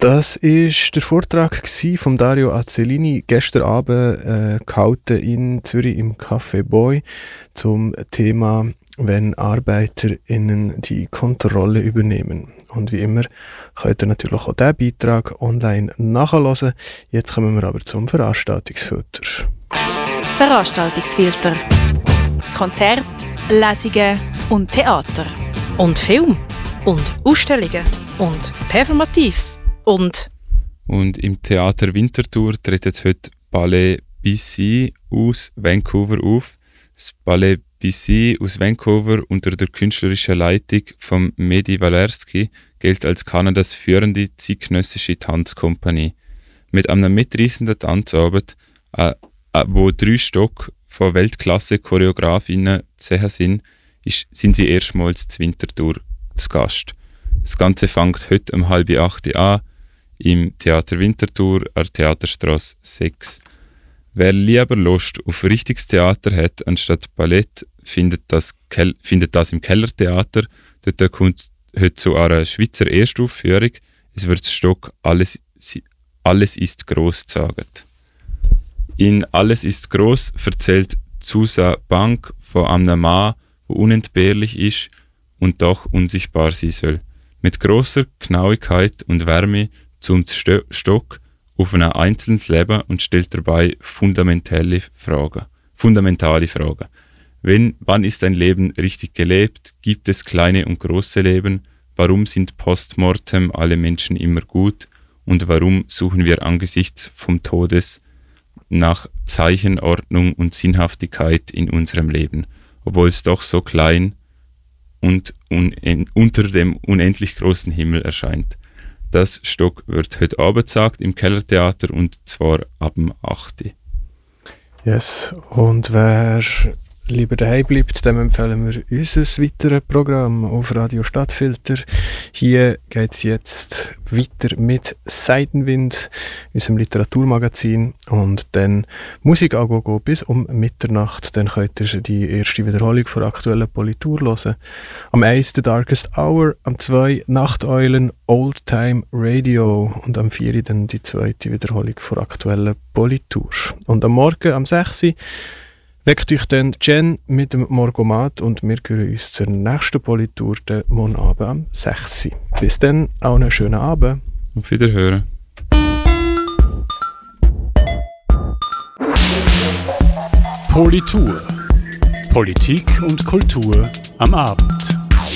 Das war der Vortrag von Dario Azzolini, gestern Abend gehalten in Zürich im Café Boy zum Thema, wenn ArbeiterInnen die Kontrolle übernehmen. Und wie immer könnt ihr natürlich auch diesen Beitrag online nachhören. Jetzt kommen wir aber zum Veranstaltungsfilter. Veranstaltungsfilter. Konzerte, Lesungen und Theater. Und Film. Und Ausstellungen. Und Performatives. Und im Theater Winterthur treten heute Ballet BC aus Vancouver auf. Das Ballet BC aus Vancouver unter der künstlerischen Leitung von Mehdi Walerski gilt als Kanadas führende zeitgenössische Tanzkompanie. Mit einem mitreißenden Tanzabend, wo 3 Stück von Weltklasse-Choreografinnen zu sehen sind sie erstmals zu Winterthur zu Gast. Das Ganze fängt heute um 7:30 an im Theater Winterthur an der Theaterstrasse 6. Wer lieber Lust auf richtiges Theater hat anstatt Ballett, findet das im Kellertheater. Dort kommt heute zu einer Schweizer Erstaufführung. Es wird das Stück «Alles ist gross» gesagt. In «Alles ist gross» erzählt Susa Bank von einem Mann, der unentbehrlich ist und doch unsichtbar sein soll. Mit grosser Genauigkeit und Wärme zoomt das Stück auf ein einzelnes Leben und stellt dabei fundamentale Fragen. Wann ist ein Leben richtig gelebt? Gibt es kleine und große Leben? Warum sind postmortem alle Menschen immer gut? Und warum suchen wir angesichts vom Todes nach Zeichen, Ordnung und Sinnhaftigkeit in unserem Leben, obwohl es doch so klein und unter dem unendlich großen Himmel erscheint? Das Stück wird heute Abend gesagt im Kellertheater und zwar ab dem 8. Yes, und wer lieber daheim bleibt, dem empfehlen wir unser weiteres Programm auf Radio Stadtfilter. Hier geht es jetzt weiter mit Seidenwind, unserem Literaturmagazin, und dann Musik angucken bis um Mitternacht. Dann könnt ihr die erste Wiederholung von aktuellen Politur hören. Am 1 The Darkest Hour, am 2 Nachteulen Old Time Radio und am 4 dann die zweite Wiederholung von aktuellen Politur. Und am Morgen, am 6 weckt euch dann Jen mit dem Morgomat und wir hören uns zur nächsten Politur den morgen Abend am 6. Bis dann, auch einen schönen Abend. Auf Wiederhören. Politur. Politik und Kultur am Abend.